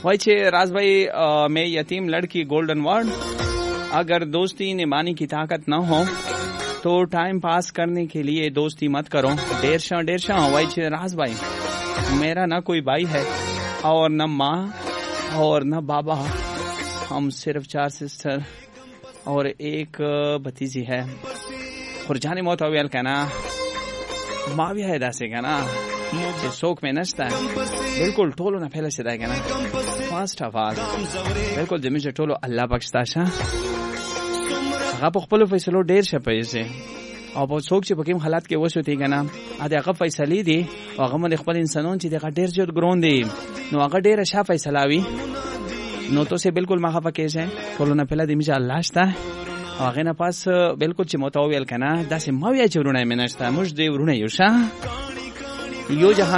वही छे राज भाई मैं यतीम लड़की गोल्डन वर्ड, अगर दोस्ती निभाने की ताकत न हो तो टाइम पास करने के लिए दोस्ती मत करो। डेरशा वही छे राज भाई, मेरा ना कोई भाई है और न माँ और न बाबा, हम सिर्फ 4 सिस्टर और एक भतीजी है। और जाने मौत अवेल कहना माविया है दासे कहना जे शोक में नचता है बिल्कुल टोलो ना फैले से कहना फर्स्ट ऑफ ऑल बिल्कुल जमीन टोलो अल्लाह बख्शता शा आप खपलो फैसलो डेर शपे से او په څوک چې پکې حالات کې وشوتي کنه ا دغه فیصله دي او هغه من خپل انسانون چې دغه ډیر جوړ ګرون دي نو هغه ډیر ښه فیصلاوي نو تو سه بالکل ما خفه کېږي ټول نه پهلا د میجا الله شته هغه نه پاس بالکل چې متویل کنه داسې ما وی چې ورونه منشته موږ دی ورونه یو ښه یو